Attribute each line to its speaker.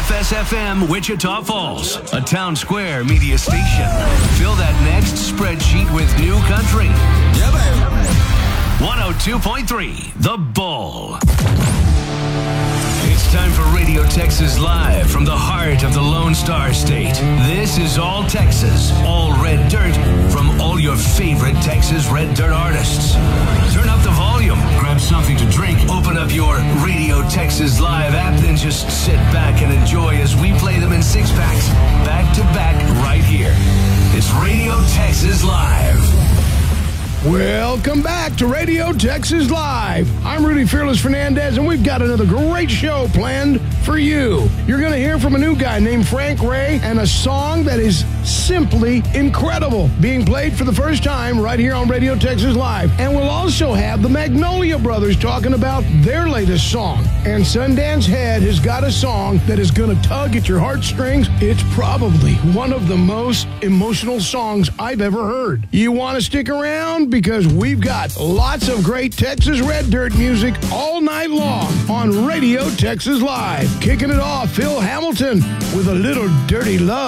Speaker 1: KFSFM Wichita Falls, a Town Square media station. Fill that next spreadsheet with new country. Yeah, baby. 102.3, The Bull. It's time for Radio Texas Live from the heart of the Lone Star State. This is all Texas, all red dirt from all your favorite Texas red dirt artists. Turn up the volume, grab something to drink, open up your Radio Texas Live app, then just sit back and enjoy as we play them in six-packs, back to back right here. It's Radio Texas Live.
Speaker 2: Welcome back to Radio Texas Live. I'm Rudy Fearless Fernandez, and we've got another great show planned for you. You're going to hear from a new guy named Frank Ray and a song that is simply incredible, being played for the first time right here on Radio Texas Live. And we'll also have the Magnolia Brothers talking about their latest song. And Sundance Head has got a song that is going to tug at your heartstrings. It's probably one of the most emotional songs I've ever heard. You want to stick around? Because we've got lots of great Texas red dirt music all night long on Radio Texas Live. Kicking it off, Phil Hamilton with A Little Dirty Love.